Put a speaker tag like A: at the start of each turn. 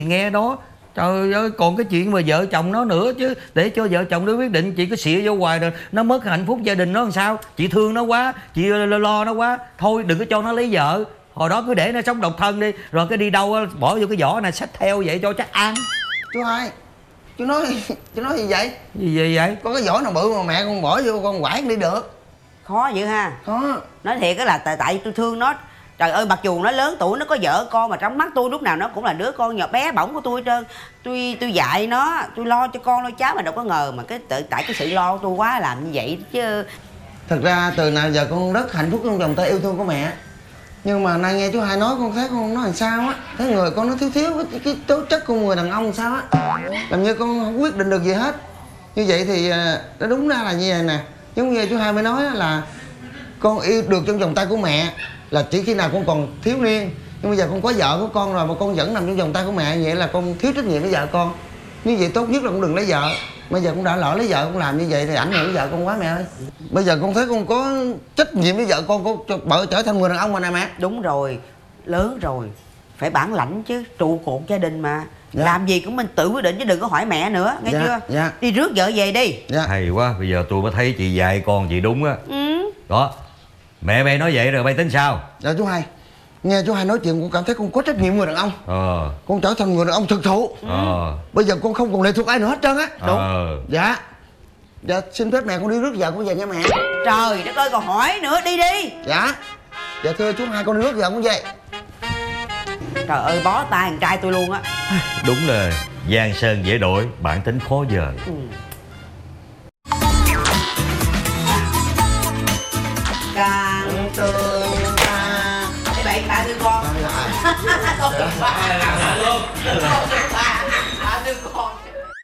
A: nghe đó. Trời ơi, còn cái chuyện mà vợ chồng nó nữa chứ. Để cho vợ chồng nó quyết định, chị cứ xỉa vô hoài rồi nó mất hạnh phúc gia đình nó làm sao. Chị thương nó quá, chị lo nó quá. Thôi đừng có cho nó lấy vợ. Hồi đó cứ để nó sống độc thân đi. Rồi cái đi đâu bỏ vô cái vỏ này xách theo vậy cho chắc ăn.
B: Chú hai, chú nói gì vậy?
A: Gì vậy?
B: Có cái vỏ nào bự mà mẹ con bỏ vô con quải đi được.
C: Khó dữ ha.
B: Khó.
C: Nói thiệt á là tại tôi thương nó. Trời ơi, mặc dù nó lớn tuổi, nó có vợ con mà trong mắt tôi lúc nào nó cũng là đứa con nhỏ bé bỏng của tôi hết trơn. Tôi dạy nó, tôi lo cho con lo cháu mà đâu có ngờ mà tại cái sự lo của tôi quá làm như vậy chứ.
B: Thật ra từ nào giờ con rất hạnh phúc trong vòng tay yêu thương của mẹ. Nhưng mà nay nghe chú hai nói con thấy con nói làm sao á. Thấy người con nó thiếu cái tố chất của người đàn ông làm sao á. Làm như con không quyết định được gì hết. Như vậy thì nó đúng ra là như vậy nè. Giống như chú hai mới nói là con yêu được trong vòng tay của mẹ là chỉ khi nào con còn thiếu niên. Nhưng bây giờ con có vợ của con rồi mà con vẫn nằm trong vòng tay của mẹ, vậy là con thiếu trách nhiệm với vợ con. Như vậy tốt nhất là con đừng lấy vợ. Bây giờ con đã lỡ lấy vợ, con làm như vậy thì ảnh hưởng đến vợ con quá mẹ ơi. Bây giờ con thấy con có trách nhiệm với vợ con trở thành người đàn ông mà nè mẹ.
C: Đúng rồi, lớn rồi phải bản lãnh chứ, trụ cột gia đình mà. Dạ. Làm gì cũng mình tự quyết định chứ đừng có hỏi mẹ nữa, nghe chưa?
B: Dạ.
C: Đi rước vợ về đi.
B: Dạ.
A: Hay quá, bây giờ tôi mới thấy chị dạy con chị đúng á. Đó, mẹ bay nói vậy rồi bay tính sao?
B: Dạ chú hai, nghe chú hai nói chuyện con cảm thấy con có trách nhiệm người đàn ông. Con trở thành người đàn ông thực thụ. Bây giờ con không còn lệ thuộc ai nữa hết trơn á.
C: Đúng.
B: Dạ. Dạ xin phép mẹ con đi rước vợ con về nha mẹ.
C: Trời đất ơi, còn hỏi nữa, đi đi.
B: Dạ. Dạ thưa chú hai, con đi rước vợ con về.
C: Trời ơi, bó tay thằng trai tôi luôn á.
A: Đúng là giang sơn dễ đổi, bản tính khó dời.
C: Càng tương ta. Cái bạn thương con. Con